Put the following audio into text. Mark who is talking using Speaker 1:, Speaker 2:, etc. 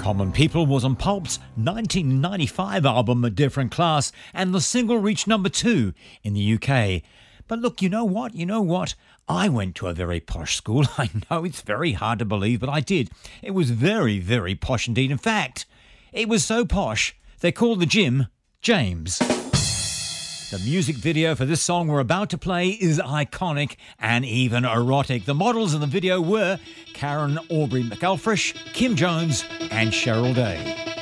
Speaker 1: Common People was on Pulp's 1995 album A Different Class, and the single reached number 2 in the UK. But look, you know what? I went to a very posh school. I know it's very hard to believe, but I did. It was very, very posh indeed. In fact, it was so posh, they called the gym James. The music video for this song we're about to play is iconic and even erotic. The models in the video were Karen Aubrey McElfresh, Kim Jones and Cheryl Day.